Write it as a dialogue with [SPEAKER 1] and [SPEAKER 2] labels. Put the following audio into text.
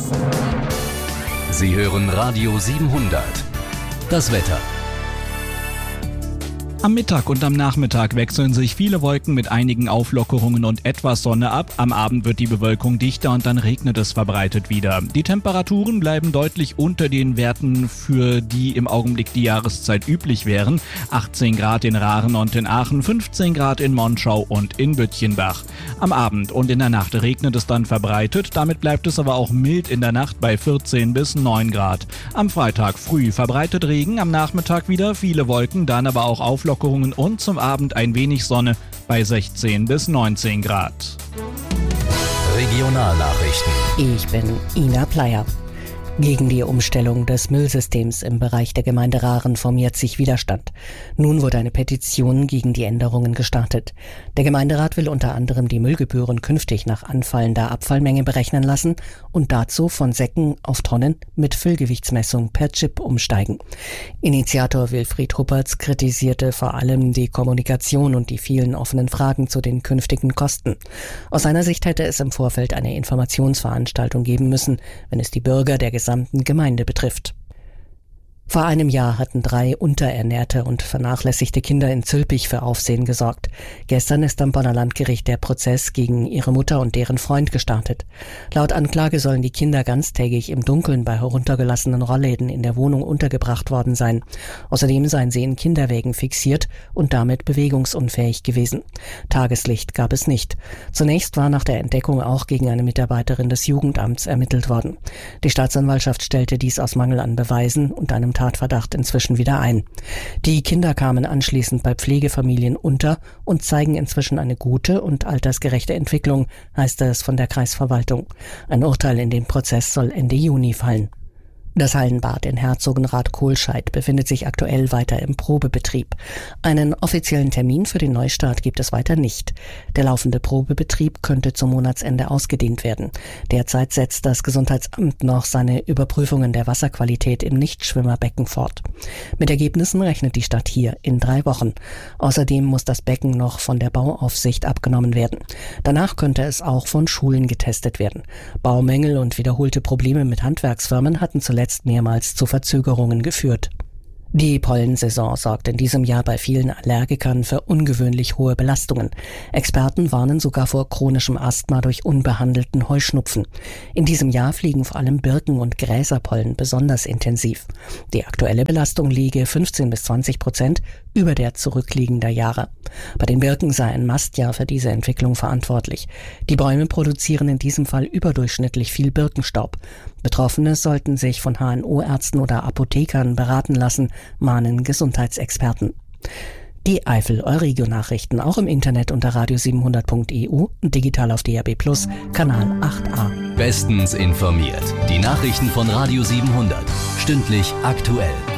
[SPEAKER 1] Sie hören Radio 700. Das Wetter.
[SPEAKER 2] Am Mittag und am Nachmittag wechseln sich viele Wolken mit einigen Auflockerungen und etwas Sonne ab. Am Abend wird die Bewölkung dichter und dann regnet es verbreitet wieder. Die Temperaturen bleiben deutlich unter den Werten, für die im Augenblick die Jahreszeit üblich wären. 18 Grad in Rahren und in Aachen, 15 Grad in Monschau und in Büttchenbach. Am Abend und in der Nacht regnet es dann verbreitet. Damit bleibt es aber auch mild in der Nacht bei 14 bis 9 Grad. Am Freitag früh verbreitet Regen, am Nachmittag wieder viele Wolken, dann aber auch Auflockerungen und zum Abend ein wenig Sonne bei 16 bis 19 Grad.
[SPEAKER 1] Regionalnachrichten.
[SPEAKER 3] Ich bin Ina Pleyer. Gegen die Umstellung des Müllsystems im Bereich der Gemeinde Rahren formiert sich Widerstand. Nun wurde eine Petition gegen die Änderungen gestartet. Der Gemeinderat will unter anderem die Müllgebühren künftig nach anfallender Abfallmenge berechnen lassen und dazu von Säcken auf Tonnen mit Füllgewichtsmessung per Chip umsteigen. Initiator Wilfried Huppertz kritisierte vor allem die Kommunikation und die vielen offenen Fragen zu den künftigen Kosten. Aus seiner Sicht hätte es im Vorfeld eine Informationsveranstaltung geben müssen, wenn es die Bürger der gesamten Gemeinde betrifft. Vor einem Jahr hatten 3 unterernährte und vernachlässigte Kinder in Zülpich für Aufsehen gesorgt. Gestern ist am Bonner Landgericht der Prozess gegen ihre Mutter und deren Freund gestartet. Laut Anklage sollen die Kinder ganztägig im Dunkeln bei heruntergelassenen Rollläden in der Wohnung untergebracht worden sein. Außerdem seien sie in Kinderwägen fixiert und damit bewegungsunfähig gewesen. Tageslicht gab es nicht. Zunächst war nach der Entdeckung auch gegen eine Mitarbeiterin des Jugendamts ermittelt worden. Die Staatsanwaltschaft stellte dies aus Mangel an Beweisen und einem Tatverdacht inzwischen wieder ein. Die Kinder kamen anschließend bei Pflegefamilien unter und zeigen inzwischen eine gute und altersgerechte Entwicklung, heißt es von der Kreisverwaltung. Ein Urteil in dem Prozess soll Ende Juni fallen. Das Hallenbad in Herzogenrath-Kohlscheid befindet sich aktuell weiter im Probebetrieb. Einen offiziellen Termin für den Neustart gibt es weiter nicht. Der laufende Probebetrieb könnte zum Monatsende ausgedehnt werden. Derzeit setzt das Gesundheitsamt noch seine Überprüfungen der Wasserqualität im Nichtschwimmerbecken fort. Mit Ergebnissen rechnet die Stadt hier in 3 Wochen. Außerdem muss das Becken noch von der Bauaufsicht abgenommen werden. Danach könnte es auch von Schulen getestet werden. Baumängel und wiederholte Probleme mit Handwerksfirmen hatten zuletzt mehrmals zu Verzögerungen geführt. Die Pollensaison sorgt in diesem Jahr bei vielen Allergikern für ungewöhnlich hohe Belastungen. Experten warnen sogar vor chronischem Asthma durch unbehandelten Heuschnupfen. In diesem Jahr fliegen vor allem Birken- und Gräserpollen besonders intensiv. Die aktuelle Belastung liege 15-20% über der zurückliegender Jahre. Bei den Birken sei ein Mastjahr für diese Entwicklung verantwortlich. Die Bäume produzieren in diesem Fall überdurchschnittlich viel Birkenstaub. Betroffene sollten sich von HNO-Ärzten oder Apothekern beraten lassen, mahnen Gesundheitsexperten. Die Eifel-Euregio-Nachrichten auch im Internet unter radio700.eu und digital auf DAB+, Kanal 8a.
[SPEAKER 1] Bestens informiert. Die Nachrichten von Radio 700. Stündlich aktuell.